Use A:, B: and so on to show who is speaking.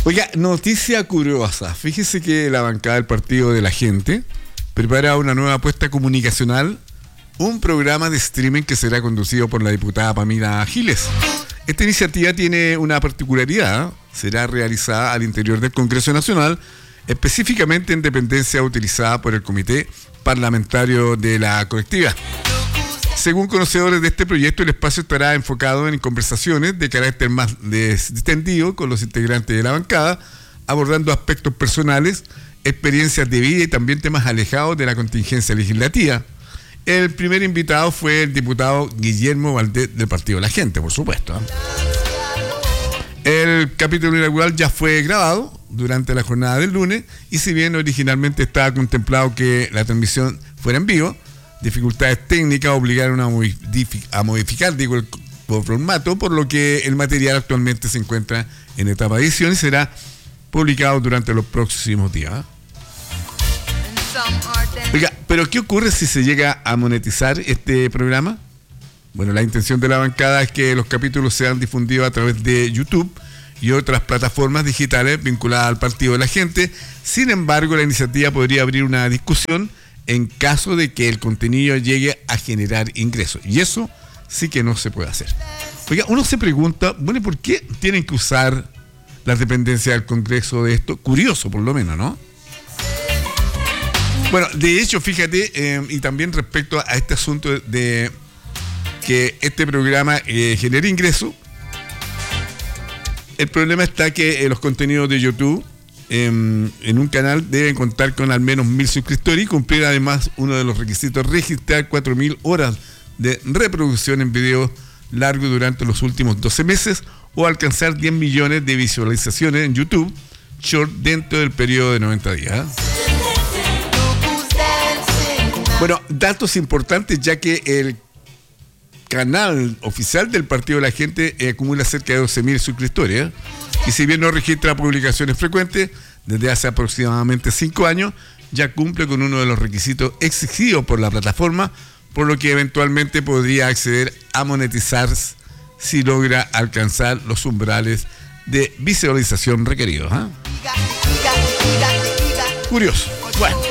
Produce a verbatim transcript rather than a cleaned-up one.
A: Oiga, noticia curiosa. Fíjese que la bancada del Partido de la Gente prepara una nueva apuesta comunicacional, un programa de streaming que será conducido por la diputada Pamela Giles. Esta iniciativa tiene una particularidad, será realizada al interior del Congreso Nacional, específicamente en dependencia utilizada por el Comité Parlamentario de la Colectividad. Según conocedores de este proyecto, el espacio estará enfocado en conversaciones de carácter más distendido con los integrantes de la bancada, abordando aspectos personales, experiencias de vida y también temas alejados de la contingencia legislativa. El primer invitado fue el diputado Guillermo Valdés del Partido de la Gente, por supuesto. El capítulo inaugural ya fue grabado durante la jornada del lunes y si bien originalmente estaba contemplado que la transmisión fuera en vivo, dificultades técnicas obligaron a, modific- a modificar digo, el, el formato, por lo que el material actualmente se encuentra en etapa de edición y será publicado durante los próximos días. Oiga, pero ¿qué ocurre si se llega a monetizar este programa? Bueno, la intención de la bancada es que los capítulos sean difundidos a través de YouTube y otras plataformas digitales vinculadas al Partido de la Gente. Sin embargo, la iniciativa podría abrir una discusión en caso de que el contenido llegue a generar ingresos. Y eso sí que no se puede hacer. Oiga, uno se pregunta, bueno, ¿por qué tienen que usar las dependencias del Congreso de esto? Curioso, por lo menos, ¿no? Bueno, de hecho, fíjate, eh, y también respecto a este asunto de, de que este programa eh, genere ingresos, el problema está que eh, los contenidos de YouTube En, en un canal deben contar con al menos mil suscriptores y cumplir además uno de los requisitos, registrar cuatro mil horas de reproducción en videos largos durante los últimos doce meses o alcanzar diez millones de visualizaciones en YouTube Short dentro del periodo de noventa días. Bueno, datos importantes, ya que el canal oficial del Partido de la Gente eh, acumula cerca de doce mil suscriptores, ¿eh? Y si bien no registra publicaciones frecuentes, desde hace aproximadamente cinco años, ya cumple con uno de los requisitos exigidos por la plataforma, por lo que eventualmente podría acceder a monetizar si logra alcanzar los umbrales de visualización requeridos. ¿eh? Curioso. Bueno.